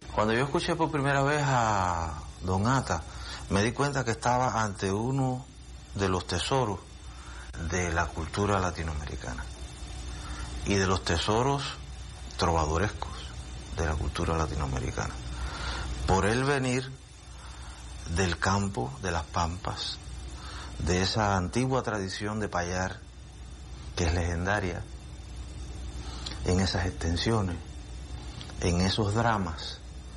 Cuando yo escuché por primera vez a Don Atta, me di cuenta que estaba ante uno de los tesoros de la cultura latinoamericana y de los tesoros trovadorescos de la cultura latinoamericana. Por él venir del campo, de las pampas, de esa antigua tradición de payar que es legendaria, en esas extensiones, en esos dramas,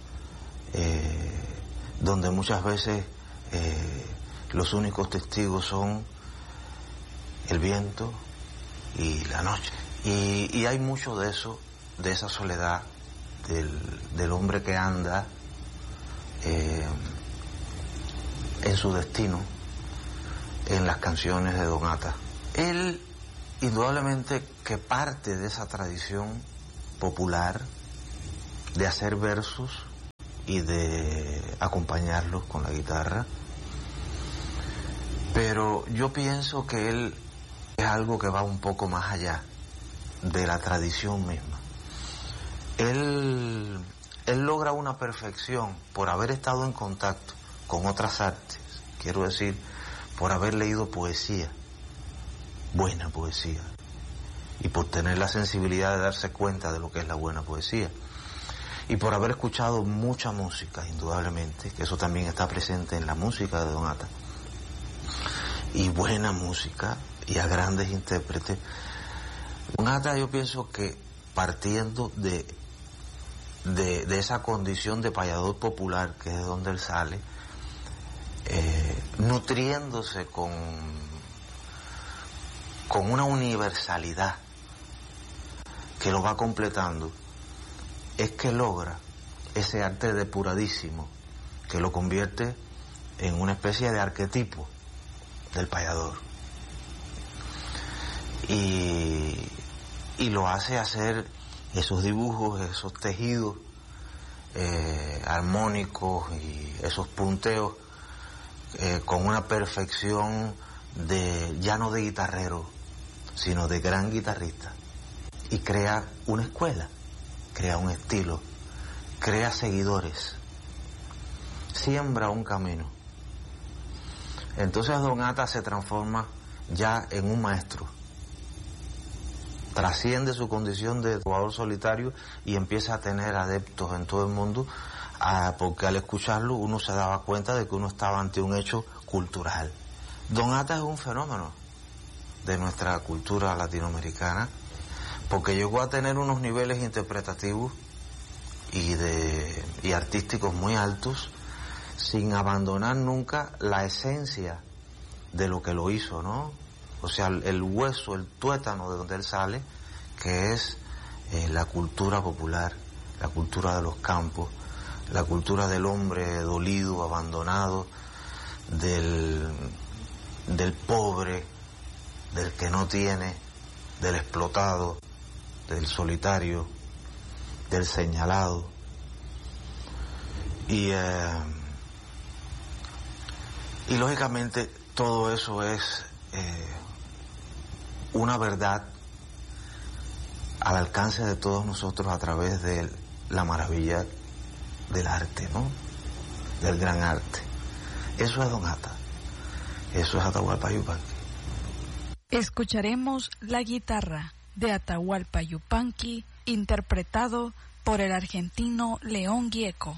donde muchas veces los únicos testigos son el viento y la noche. Y hay mucho de eso, de esa soledad del hombre que anda en su destino, en las canciones de Don Atta. Él, indudablemente, que parte de esa tradición popular de hacer versos y de acompañarlos con la guitarra, pero yo pienso que él es algo que va un poco más allá de la tradición misma. Él logra una perfección por haber estado en contacto con otras artes, quiero decir, por haber leído poesía, buena poesía, y por tener la sensibilidad de darse cuenta de lo que es la buena poesía, y por haber escuchado mucha música, indudablemente, que eso también está presente en la música de Don Atta, y buena música, y a grandes intérpretes. Don Atta, yo pienso que partiendo de esa condición de payador popular, que es de donde él sale, nutriéndose con una universalidad que lo va completando, es que logra ese arte depuradísimo que lo convierte en una especie de arquetipo del payador, y lo hace hacer esos dibujos, esos tejidos armónicos y esos punteos con una perfección ya no de guitarrero, sino de gran guitarrista, y crea una escuela, crea un estilo, crea seguidores, siembra un camino. Entonces Don Atta se transforma ya en un maestro, trasciende su condición de jugador solitario y empieza a tener adeptos en todo el mundo, porque al escucharlo uno se daba cuenta de que uno estaba ante un hecho cultural. Don Atta es un fenómeno de nuestra cultura latinoamericana, porque llegó a tener unos niveles interpretativos y artísticos muy altos, sin abandonar nunca la esencia de lo que lo hizo, ¿no? O sea, el hueso, el tuétano de donde él sale, que es la cultura popular, la cultura de los campos, la cultura del hombre dolido, abandonado, del pobre, del que no tiene, del explotado, del solitario, del señalado. Y lógicamente todo eso es una verdad al alcance de todos nosotros a través de la maravilla del arte, ¿no? Del gran arte. Eso es Don Atta. Eso es Atahualpa Yupanqui. Escucharemos La guitarra de Atahualpa Yupanqui, interpretado por el argentino León Gieco.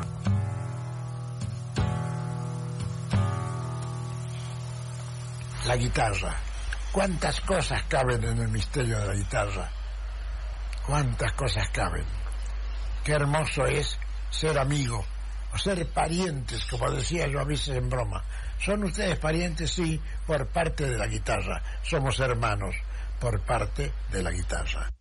La guitarra. ¿Cuántas cosas caben en el misterio de la guitarra? ¿Cuántas cosas caben? Qué hermoso es ser amigo o ser parientes, como decía yo a veces en broma. ¿Son ustedes parientes? Sí, por parte de la guitarra. Somos hermanos por parte de la guitarra.